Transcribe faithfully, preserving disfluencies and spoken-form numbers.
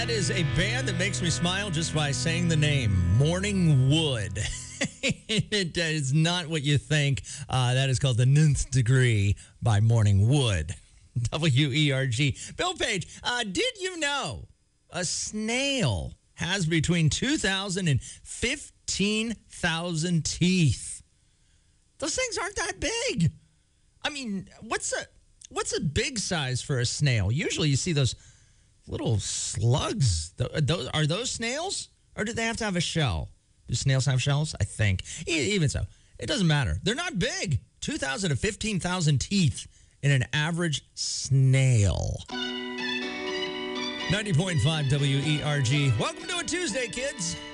That is a band that makes me smile just by saying the name, Morning Wood. It is not what you think. Uh, that is called The Nth Degree by Morning Wood. W E R G. Bill Page, uh, did you know a snail has between two thousand and fifteen thousand teeth? Those things aren't that big. I mean, what's a what's a big size for a snail? Usually you see those little slugs. Those, are those snails? Or do they have to have a shell? Do snails have shells? I think. Even so, it doesn't matter. They're not big. two thousand to fifteen thousand teeth in an average snail. ninety point five W E R G. Welcome to a Tuesday, kids.